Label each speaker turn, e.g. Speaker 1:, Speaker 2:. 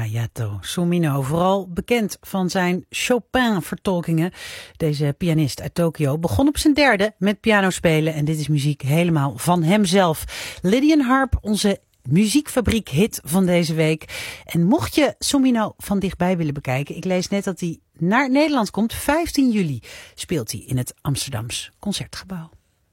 Speaker 1: Hayato Sumino, vooral bekend van zijn Chopin-vertolkingen. Deze pianist uit Tokio begon op zijn derde met pianospelen en dit is muziek helemaal van hemzelf. Lydian Harp, onze muziekfabriek hit van deze week. En mocht je Sumino van dichtbij willen bekijken, ik lees net dat hij naar Nederland komt. 15 juli speelt hij in het Amsterdams Concertgebouw.